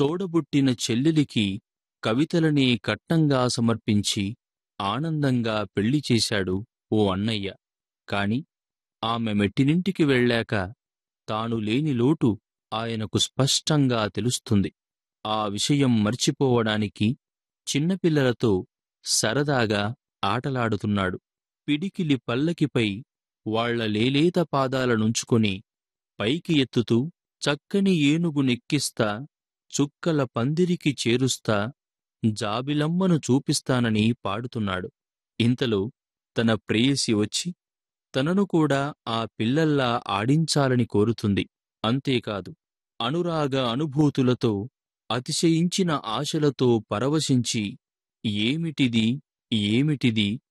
తోడబుట్టిన చెల్లెలికి కవితలనే కట్నంగా సమర్పించి ఆనందంగా పెళ్లి చేశాడు ఓ అన్నయ్య. కాని ఆమె మెట్టినింటికి వెళ్ళాక తాను లేని లోటు ఆయనకు స్పష్టంగా తెలుస్తుంది. ఆ విషయం మర్చిపోవడానికి చిన్నపిల్లలతో సరదాగా ఆటలాడుతున్నాడు. పిడికిలి పల్లకిపై వాళ్ల లేలేత పాదాలనుంచుకొని పైకి ఎత్తుతూ చక్కని ఏనుగు నెక్కిస్తా, చుక్కల పందిరికి చేరుస్తా, జాబిలమ్మను చూపిస్తానని పాడుతున్నాడు. ఇంతలో తన ప్రేయసి వచ్చి తనను కూడా ఆ పిల్లల్లా ఆడించాలని కోరుతుంది. అంతేకాదు, అనురాగ అనుభూతులతో అతిశయించిన ఆశలతో పరవశించి ఏమిటిది ఏమిటిది